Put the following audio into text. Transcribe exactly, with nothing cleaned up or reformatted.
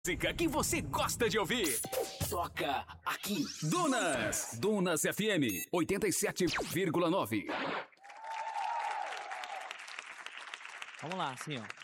Música que você gosta de ouvir. Toca aqui. Dunas. Dunas F M oitenta e sete vírgula nove. Vamos lá, assim, ó.